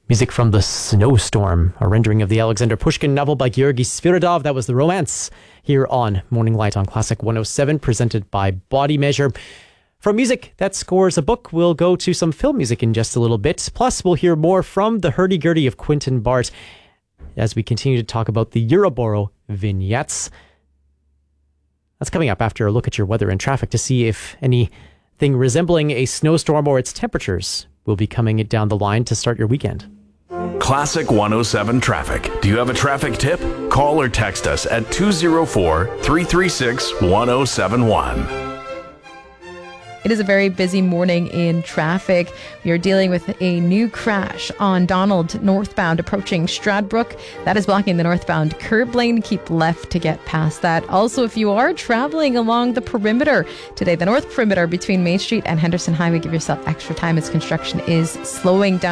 Music from The Snowstorm, a rendering of the Alexander Pushkin novel by Georgy Sviridov. That was The Romance, here on Morning Light on Classic 107, presented by Body Measure. From music that scores a book, we'll go to some film music in just a little bit. Plus, we'll hear more from the hurdy-gurdy of Quentin Bart as we continue to talk about the Euroboro vignettes. That's coming up after a look at your weather and traffic to see if anything resembling a snowstorm or its temperatures will be coming down the line to start your weekend. Classic 107 traffic. Do you have a traffic tip? Call or text us at 204-336-1071. It is a very busy morning in traffic. We are dealing with a new crash on Donald northbound approaching Stradbrook. That is blocking the northbound curb lane. Keep left to get past that. Also, if you are traveling along the perimeter today, the north perimeter between Main Street and Henderson Highway, give yourself extra time as construction is slowing down.